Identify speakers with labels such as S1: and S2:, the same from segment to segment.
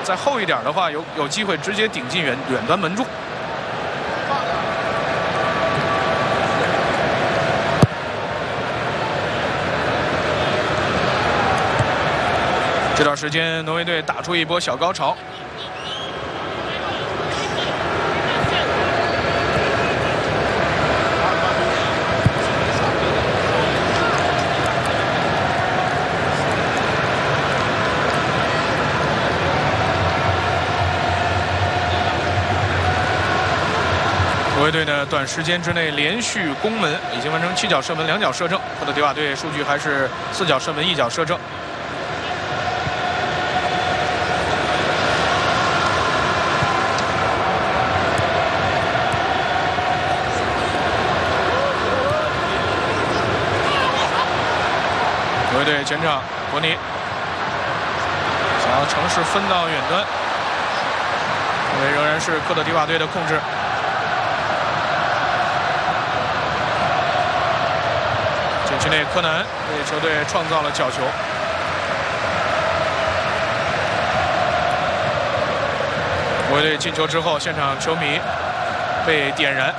S1: 再厚一点的话，有机会直接顶进远端门柱。这段时间，挪威队打出一波小高潮。挪威队呢，短时间之内连续攻门，已经完成7脚射门2脚射正。科特迪瓦队数据还是4脚射门1脚射正。挪威队前场，伯尼想要尝试分到远端，因为仍然是科特迪瓦队的控制。禁区内，柯南为球队创造了角球。挪威队进球之后，现场球迷被点燃。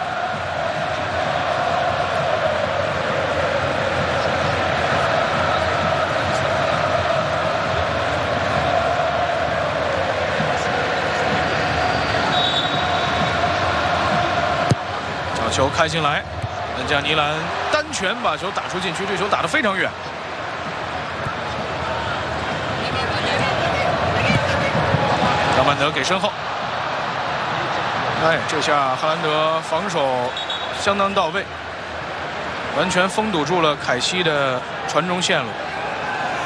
S1: 角球开进来，门将尼兰单拳把球打出禁区，这球打得非常远。张曼德给身后，哎，这下哈兰德防守相当到位，完全封堵住了凯西的传中线路。